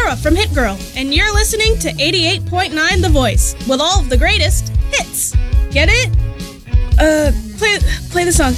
Laura from Hit Girl, and you're listening to 88.9 The Voice with all of the greatest hits. Get it? Play the song.